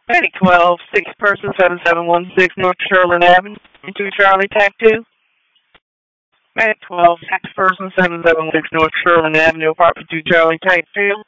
Medic 12, 6-person, 7716 North Sherland Avenue, 2 Charlie, TAC 2. Medic 12, 6-person, 7716 North Sherland Avenue, apartment 2 Charlie, TAC 2.